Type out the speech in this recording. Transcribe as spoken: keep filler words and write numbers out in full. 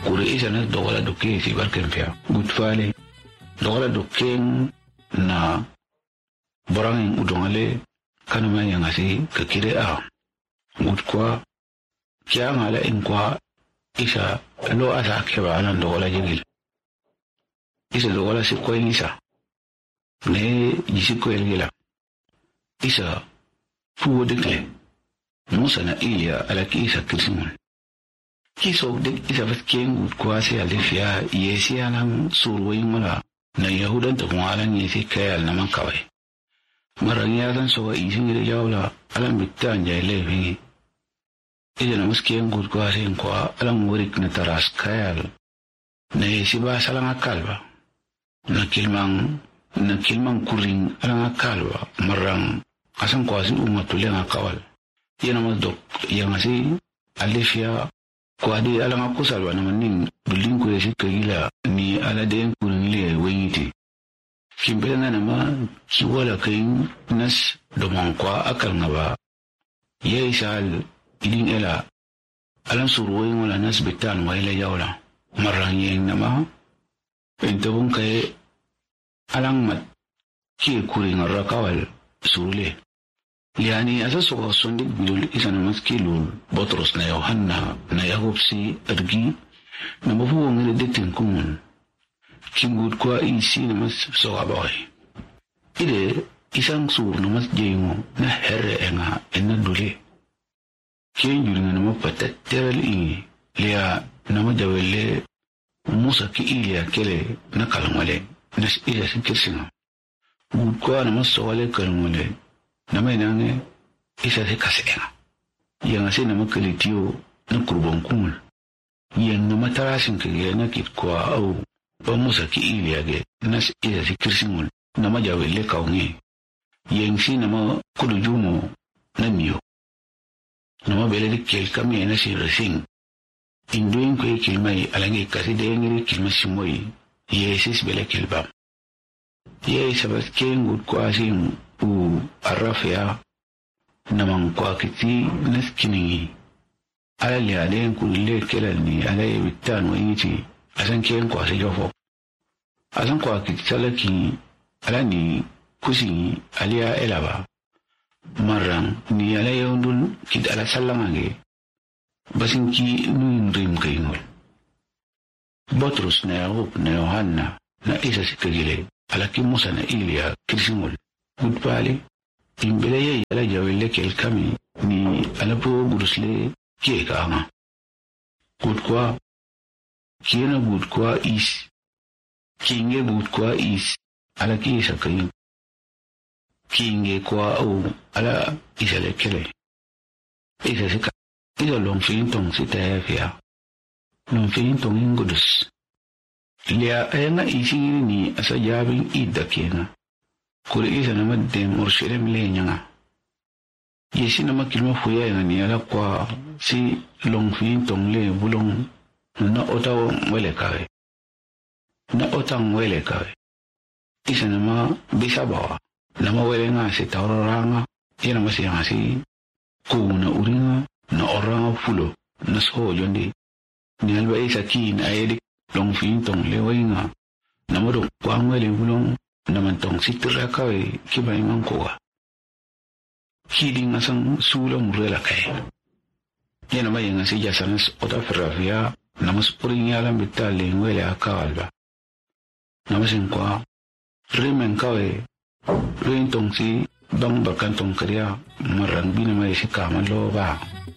kuri isa na dogola duke si barken pia gutfale dogola duke na borang udongale kanuma yang asi kekire a gutkwa kya ngala inkwa isa lo asa keba alan dogola jigil isa dogola si ko isa ne jisi ko elgila isa fuwo dekle musa na iya ala ki isa kirsimon kiso dek isa vatken gutkwa si alifia yesi alan surwoyin mala na yahudan ta mwalan yesi kayal na mankawai marang yadan so isin ire jawla alam bitan jay levi ida na muskiyan gutkwa si kwa alam wurik na taras kayal na yesi ba salang akalba na kilmang na kilmang kuring alang akalba marang asang kwa si umatuliang akawal yana madok yang asi alifia kwa di alang ako salwa naman ning building ko yesi kagila ni aladen kuring le wengiti kimbela na naman kiwala kain nas domang kwa akal nga ba yay sal iling ela alam suruin wala nas bitan wala yawla marang yang nama pentabong kay alang mat ki kuring rakawal surule liani asa so sundik bidul isa naman skilul botros na Yohanna na Yakob si ergi na mabuwang niliditin kumun kimgud kwa isi na mas sogaboy ide isang sur na mas jengo na herre nga ena duli kien juri nga nama patatteral ingi liya nama jawele musa ki ilia kele na kalangwale nas iya sikirsinga gud kwa na mas sogale kalangwale nama inange isa se kasenga yang ase nama kalitiyo na kurbong kumul yang nama tarasin kagaya na kit kwa au Pamusa ki iliage nas iya si kirsimul nama jawele kaungi yang si nama kudujumo na miyo nama bele di kel kami na si resing induin kwe kilmai alangi kasi dengiri kilma simoy yesis bele kilbam ye sabat kengud kwa sim u arrafia namang kwa kiti nas kiningi alali alen kulile kelani alay bitan wa ingiti asan kiyen kwa se jofo asan kwa kitsalaki alani kusi alia elaba marang ni ala yondul kid ala salangange basin ki nuin rim kaingol botrus na Yakob na Yohanna na isa si kagile alaki Musa na Ilia kirsimol gudpali imbele ala jawele kel kami ni ala po gurusle kie kaama gudkwa kiena bud kwa is kinge bud kwa is ala ki isa kayin kinge kwa au ala isa lekele isa sika isa long fintong si tefia long fintong ingudus lia ayana isi ni asa jabing ida kena kuri isa nama dem urshirem le nyanga yesi nama kilma fuya yana ni ala kwa si long fintong le bulong na otang wele kawe na otang wele kawe isa nama bisa bawa nama wele nga si tauraranga iya nama si nga si kuna uringa na oranga fulo na soho jondi ni alba isa kin ayedik long fintong lewe nga nama do kwang wele bulong naman tong sitira kawe kiba imang koga hiding asang sulang rela kaya iya nama yung nga si jasanas ota ferrafia namas puring yalam bitali ngwele akawalba namas inkwa rimen kawe rintong si bang bakantong kariya marang binamay si kaman lo ba